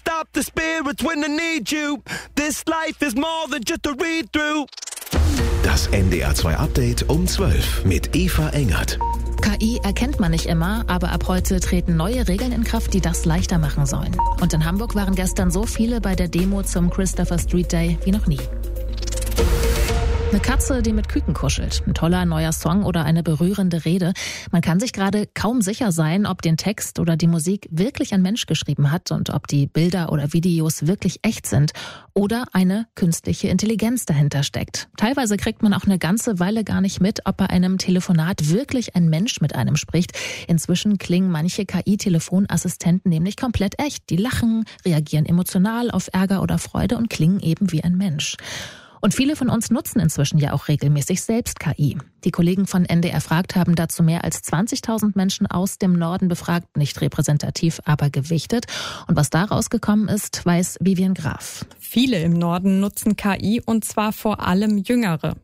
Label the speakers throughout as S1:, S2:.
S1: stop the spirits when they need you. This life is more than just a read-through.
S2: Das NDR 2 Update um 12 mit Eva Engert.
S3: KI erkennt man nicht immer, aber ab heute treten neue Regeln in Kraft, die das leichter machen sollen. Und in Hamburg waren gestern so viele bei der Demo zum Christopher Street Day wie noch nie. Eine Katze, die mit Küken kuschelt. Ein toller neuer Song oder eine berührende Rede. Man kann sich gerade kaum sicher sein, ob den Text oder die Musik wirklich ein Mensch geschrieben hat und ob die Bilder oder Videos wirklich echt sind oder eine künstliche Intelligenz dahinter steckt. Teilweise kriegt man auch eine ganze Weile gar nicht mit, ob bei einem Telefonat wirklich ein Mensch mit einem spricht. Inzwischen klingen manche KI-Telefonassistenten nämlich komplett echt. Die lachen, reagieren emotional auf Ärger oder Freude und klingen eben wie ein Mensch. Und viele von uns nutzen inzwischen ja auch regelmäßig selbst KI. Die Kollegen von NDR Fragt haben dazu mehr als 20.000 Menschen aus dem Norden befragt, nicht repräsentativ, aber gewichtet. Und was da rausgekommen ist, weiß Vivian Graf.
S4: Viele im Norden nutzen KI und zwar vor allem Jüngere.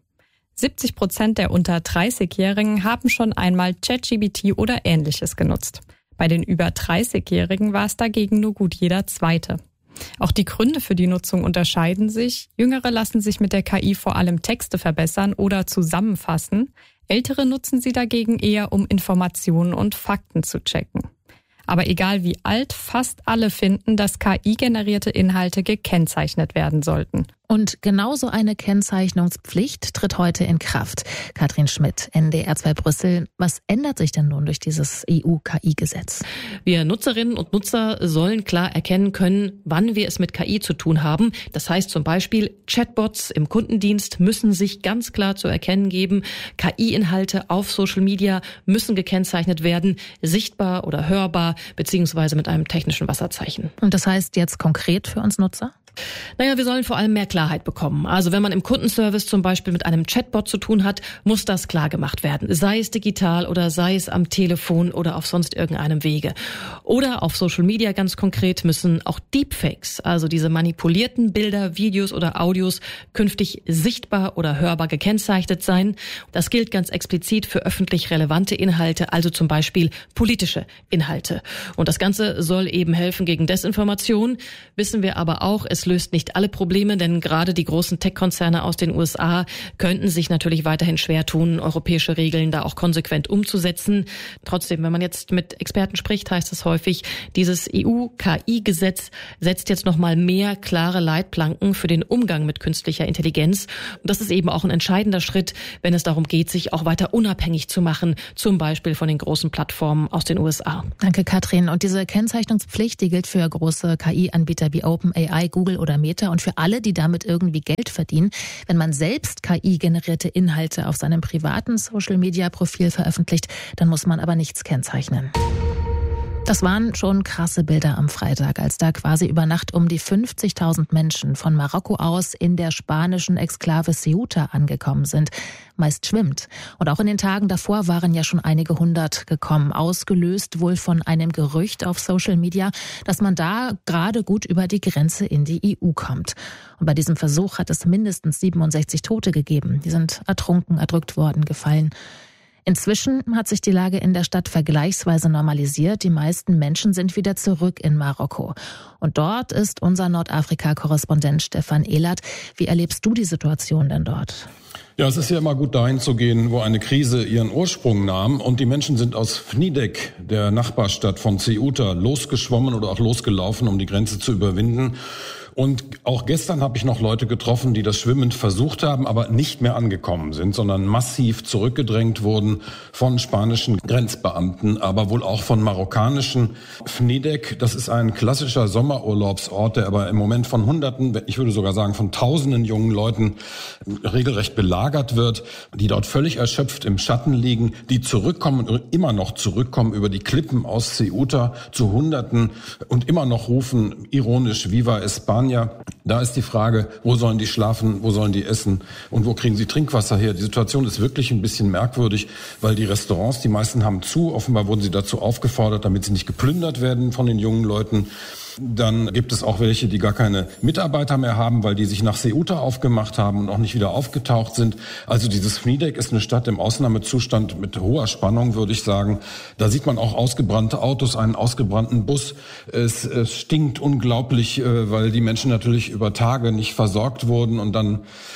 S4: 70% der unter 30-Jährigen haben schon einmal ChatGPT oder Ähnliches genutzt. Bei den über 30-Jährigen war es dagegen nur gut jeder Zweite. Auch die Gründe für die Nutzung unterscheiden sich. Jüngere lassen sich mit der KI vor allem Texte verbessern oder zusammenfassen. Ältere nutzen sie dagegen eher, um Informationen und Fakten zu checken. Aber egal wie alt, fast alle finden, dass KI-generierte Inhalte gekennzeichnet werden sollten.
S3: Und genauso eine Kennzeichnungspflicht tritt heute in Kraft. Katrin Schmidt, NDR 2 Brüssel. Was ändert sich denn nun durch dieses EU-KI-Gesetz?
S5: Wir Nutzerinnen und Nutzer sollen klar erkennen können, wann wir es mit KI zu tun haben. Das heißt zum Beispiel, Chatbots im Kundendienst müssen sich ganz klar zu erkennen geben. KI-Inhalte auf Social Media müssen gekennzeichnet werden, sichtbar oder hörbar, beziehungsweise mit einem technischen Wasserzeichen.
S3: Und das heißt jetzt konkret für uns Nutzer?
S5: Naja, wir sollen vor allem mehr Klarheit bekommen. Also wenn man im Kundenservice zum Beispiel mit einem Chatbot zu tun hat, muss das klar gemacht werden. Sei es digital oder sei es am Telefon oder auf sonst irgendeinem Wege. Oder auf Social Media ganz konkret müssen auch Deepfakes, also diese manipulierten Bilder, Videos oder Audios, künftig sichtbar oder hörbar gekennzeichnet sein. Das gilt ganz explizit für öffentlich relevante Inhalte, also zum Beispiel politische Inhalte. Und das Ganze soll eben helfen gegen Desinformation. Wissen wir aber auch, es löst nicht alle Probleme, denn gerade die großen Tech-Konzerne aus den USA könnten sich natürlich weiterhin schwer tun, europäische Regeln da auch konsequent umzusetzen. Trotzdem, wenn man jetzt mit Experten spricht, heißt es häufig, dieses EU-KI-Gesetz setzt jetzt nochmal mehr klare Leitplanken für den Umgang mit künstlicher Intelligenz. Und das ist eben auch ein entscheidender Schritt, wenn es darum geht, sich auch weiter unabhängig zu machen, zum Beispiel von den großen Plattformen aus den USA.
S3: Danke, Katrin. Und diese Kennzeichnungspflicht, die gilt für große KI-Anbieter wie OpenAI, Google oder Meta und für alle, die damit irgendwie Geld verdienen. Wenn man selbst KI-generierte Inhalte auf seinem privaten Social-Media-Profil veröffentlicht, dann muss man aber nichts kennzeichnen. Das waren schon krasse Bilder am Freitag, als da quasi über Nacht um die 50.000 Menschen von Marokko aus in der spanischen Exklave Ceuta angekommen sind. Meist schwimmt. Und auch in den Tagen davor waren ja schon einige hundert gekommen, ausgelöst wohl von einem Gerücht auf Social Media, dass man da gerade gut über die Grenze in die EU kommt. Und bei diesem Versuch hat es mindestens 67 Tote gegeben. Die sind ertrunken, erdrückt worden, gefallen. Inzwischen hat sich die Lage in der Stadt vergleichsweise normalisiert. Die meisten Menschen sind wieder zurück in Marokko. Und dort ist unser Nordafrika-Korrespondent Stefan Ehlert. Wie erlebst du die Situation denn dort?
S6: Ja, es ist ja immer gut, dahin zu gehen, wo eine Krise ihren Ursprung nahm. Und die Menschen sind aus Fnidek, der Nachbarstadt von Ceuta, losgeschwommen oder auch losgelaufen, um die Grenze zu überwinden. Und auch gestern habe ich noch Leute getroffen, die das Schwimmen versucht haben, aber nicht mehr angekommen sind, sondern massiv zurückgedrängt wurden von spanischen Grenzbeamten, aber wohl auch von marokkanischen. Fnidek, das ist ein klassischer Sommerurlaubsort, der aber im Moment von Hunderten, ich würde sogar sagen von Tausenden jungen Leuten regelrecht belagert wird, die dort völlig erschöpft im Schatten liegen, die zurückkommen und immer noch zurückkommen über die Klippen aus Ceuta zu Hunderten und immer noch rufen ironisch Viva España. Da ist die Frage, wo sollen die schlafen, wo sollen die essen und wo kriegen sie Trinkwasser her? Die Situation ist wirklich ein bisschen merkwürdig, weil die Restaurants, die meisten haben zu. Offenbar wurden sie dazu aufgefordert, damit sie nicht geplündert werden von den jungen Leuten. Dann gibt es auch welche, die gar keine Mitarbeiter mehr haben, weil die sich nach Ceuta aufgemacht haben und auch nicht wieder aufgetaucht sind. Also dieses FNIDEC ist eine Stadt im Ausnahmezustand mit hoher Spannung, würde ich sagen. Da sieht man auch ausgebrannte Autos, einen ausgebrannten Bus. Es stinkt unglaublich, weil die Menschen natürlich über Tage nicht versorgt wurden und dann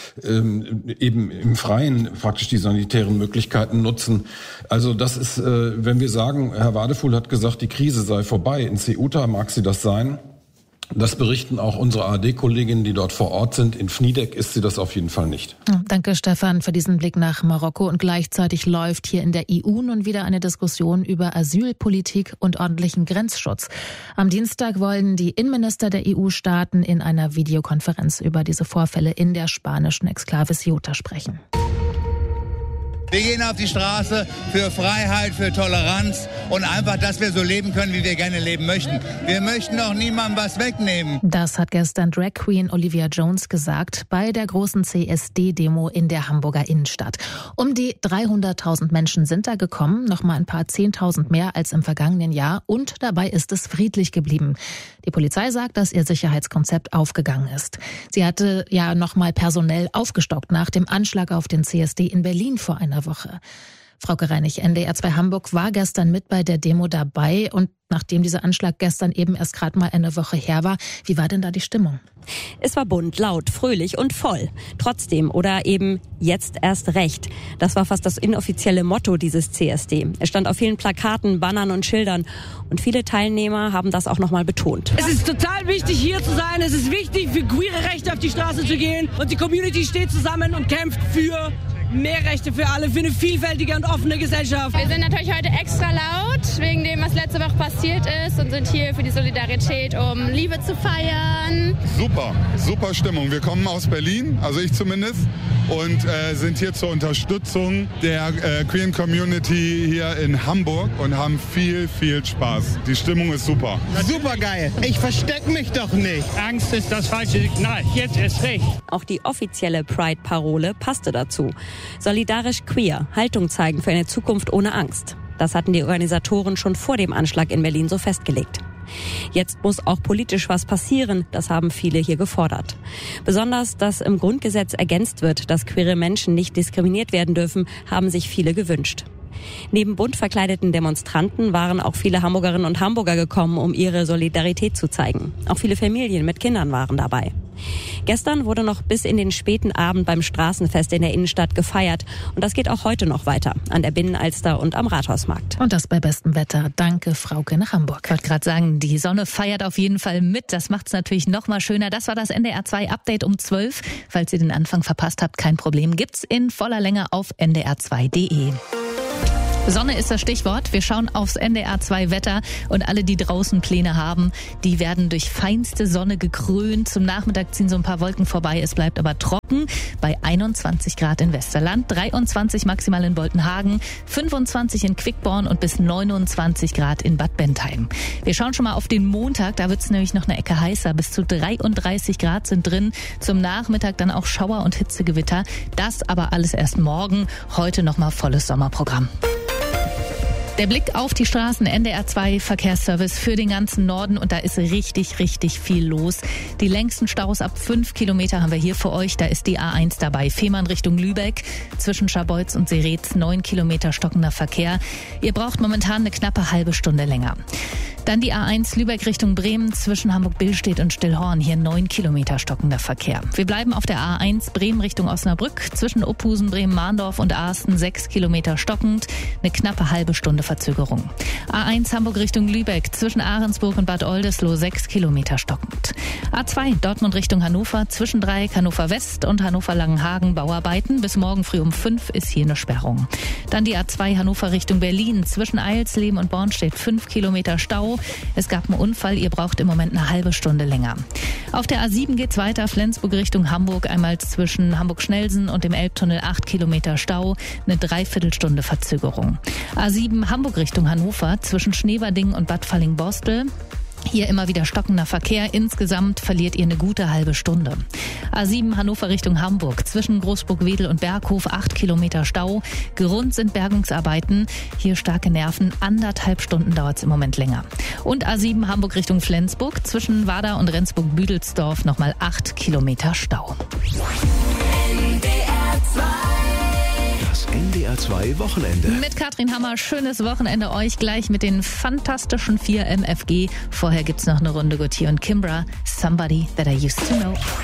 S6: eben im Freien praktisch die sanitären Möglichkeiten nutzen. Also das ist, wenn wir sagen, Herr Wadefuhl hat gesagt, die Krise sei vorbei. In Ceuta mag sie das sein. Das berichten auch unsere ARD-Kolleginnen, die dort vor Ort sind. In FNIDEC ist sie das auf jeden Fall nicht.
S3: Danke, Stefan, für diesen Blick nach Marokko. Und gleichzeitig läuft hier in der EU nun wieder eine Diskussion über Asylpolitik und ordentlichen Grenzschutz. Am Dienstag wollen die Innenminister der EU-Staaten in einer Videokonferenz über diese Vorfälle in der spanischen Exklave Ceuta sprechen.
S7: Wir gehen auf die Straße für Freiheit, für Toleranz und einfach, dass wir so leben können, wie wir gerne leben möchten. Wir möchten auch niemandem was wegnehmen.
S3: Das hat gestern Drag Queen Olivia Jones gesagt bei der großen CSD-Demo in der Hamburger Innenstadt. Um die 300.000 Menschen sind da gekommen, noch mal ein paar 10.000 mehr als im vergangenen Jahr und dabei ist es friedlich geblieben. Die Polizei sagt, dass ihr Sicherheitskonzept aufgegangen ist. Sie hatte ja noch mal personell aufgestockt nach dem Anschlag auf den CSD in Berlin vor einer Woche. Frauke Reinig, NDR 2 Hamburg, war gestern mit bei der Demo dabei und nachdem dieser Anschlag gestern eben erst gerade mal eine Woche her war, wie war denn da die Stimmung?
S8: Es war bunt, laut, fröhlich und voll. Trotzdem oder eben jetzt erst recht. Das war fast das inoffizielle Motto dieses CSD. Es stand auf vielen Plakaten, Bannern und Schildern und viele Teilnehmer haben das auch nochmal betont.
S9: Es ist total wichtig, hier zu sein. Es ist wichtig, für queere Rechte auf die Straße zu gehen und die Community steht zusammen und kämpft für mehr Rechte für alle, für eine vielfältige und offene Gesellschaft.
S10: Wir sind natürlich heute extra laut, wegen dem, was letzte Woche passiert ist und sind hier für die Solidarität, um Liebe zu feiern.
S11: Super Stimmung. Wir kommen aus Berlin, also ich zumindest, und sind hier zur Unterstützung der queeren Community hier in Hamburg und haben viel Spaß. Die Stimmung ist super.
S12: Super geil. Ich verstecke mich doch nicht.
S13: Angst ist das falsche Signal. Jetzt ist recht.
S8: Auch die offizielle Pride-Parole passte dazu. Solidarisch queer, Haltung zeigen für eine Zukunft ohne Angst. Das hatten die Organisatoren schon vor dem Anschlag in Berlin so festgelegt. Jetzt muss auch politisch was passieren, das haben viele hier gefordert. Besonders, dass im Grundgesetz ergänzt wird, dass queere Menschen nicht diskriminiert werden dürfen, haben sich viele gewünscht. Neben bunt verkleideten Demonstranten waren auch viele Hamburgerinnen und Hamburger gekommen, um ihre Solidarität zu zeigen. Auch viele Familien mit Kindern waren dabei. Gestern wurde noch bis in den späten Abend beim Straßenfest in der Innenstadt gefeiert. Und das geht auch heute noch weiter, an der Binnenalster und am Rathausmarkt.
S3: Und das bei bestem Wetter. Danke, Frauke, nach Hamburg.
S5: Ich wollte gerade sagen, die Sonne feiert auf jeden Fall mit. Das macht es natürlich noch mal schöner. Das war das NDR 2 Update um 12. Falls ihr den Anfang verpasst habt, kein Problem. Gibt's in voller Länge auf ndr2.de. Sonne ist das Stichwort. Wir schauen aufs NDR 2 Wetter und alle, die draußen Pläne haben, die werden durch feinste Sonne gekrönt. Zum Nachmittag ziehen so ein paar Wolken vorbei. Es bleibt aber trocken bei 21 Grad in Westerland, 23 maximal in Boltenhagen, 25 in Quickborn und bis 29 Grad in Bad Bentheim. Wir schauen schon mal auf den Montag. Da wird es nämlich noch eine Ecke heißer. Bis zu 33 Grad sind drin. Zum Nachmittag dann auch Schauer und Hitzegewitter. Das aber alles erst morgen. Heute noch mal volles Sommerprogramm. Der Blick auf die Straßen, NDR 2 Verkehrsservice für den ganzen Norden und da ist richtig viel los. Die längsten Staus ab 5 Kilometer haben wir hier für euch. Da ist die A1 dabei. Fehmarn Richtung Lübeck, zwischen Scharbeutz und Seretz 9 Kilometer stockender Verkehr. Ihr braucht momentan eine knappe halbe Stunde länger. Dann die A1 Lübeck Richtung Bremen, zwischen Hamburg-Billstedt und Stillhorn. Hier 9 Kilometer stockender Verkehr. Wir bleiben auf der A1 Bremen Richtung Osnabrück, zwischen Opphusen, Bremen-Mahndorf und Aarsten 6 Kilometer stockend. Eine knappe halbe Stunde Verzögerung. A1 Hamburg Richtung Lübeck, zwischen Ahrensburg und Bad Oldesloe 6 Kilometer stockend. A2 Dortmund Richtung Hannover, zwischen Dreieck Hannover West und Hannover Langenhagen Bauarbeiten. Bis morgen früh um 5 ist hier eine Sperrung. Dann die A2 Hannover Richtung Berlin, zwischen Eilsleben und Bornstedt 5 Kilometer Stau. Es gab einen Unfall, ihr braucht im Moment eine halbe Stunde länger. Auf der A7 geht's weiter, Flensburg Richtung Hamburg, einmal zwischen Hamburg-Schnellsen und dem Elbtunnel 8 Kilometer Stau, eine Dreiviertelstunde Verzögerung. A7 Hamburg Richtung Hannover, zwischen Schneverding und Bad Falling-Borstel.
S3: Hier immer wieder stockender Verkehr. Insgesamt verliert ihr eine gute halbe Stunde. A7 Hannover Richtung Hamburg. Zwischen Großburg-Wedel und Berghof 8 Kilometer Stau. Grund sind Bergungsarbeiten. Hier starke Nerven. 1,5 Stunden dauert es im Moment länger. Und A7 Hamburg Richtung Flensburg. Zwischen Wada und Rendsburg-Büdelsdorf nochmal 8 Kilometer Stau.
S2: Das NDR 2 Wochenende.
S3: Mit Katrin Hammer, schönes Wochenende euch gleich mit den fantastischen 4 MFG. Vorher gibt's noch eine Runde Gautier und Kimbra, Somebody That I Used to Know.